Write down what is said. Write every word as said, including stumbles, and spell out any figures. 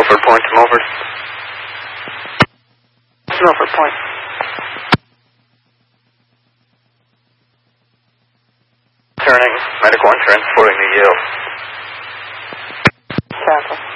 Milford Point to Milford. Milford Point. Turning, medical and transporting to Yale. Sample.